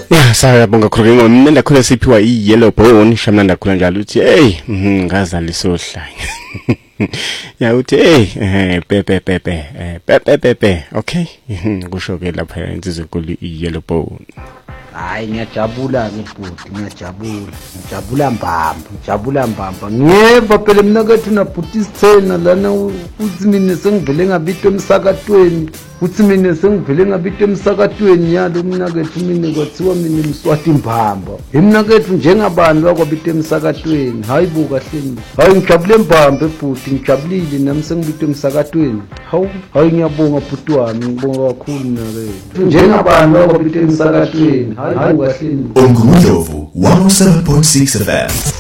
Ya sayabonga khulu ngomnene ndakhula siphiwa i-yellow bone shamna ndakhula njalo uthi hey ngazali sohlanya ya uthi hey pepe okay kusho ke lapha insizwe enkulu i-yellow bone. Hayi ngiyajabula ke bhuti, ngijabula mbamba ngiyeva phela mina kethu na bhuti sithena lana uthi mina sengivele ngabitwa emsakatweni yalo mina kethu mina kwathiwa mina Mswati Mbamba mina kethu njengabantu bakwabitwa emsakatweni. Hayi buka hleni, hayi ngijabule mbamba bhuti, ngijabulile nami sengibitwa emsakatweni. Hayi ngiyabonga bhuti wami, ngibonga kakhulu mina kethu njengabantu bakwabitwa emsakatweni. Hayi buka hleni. Umgundlovu 107.6 FM.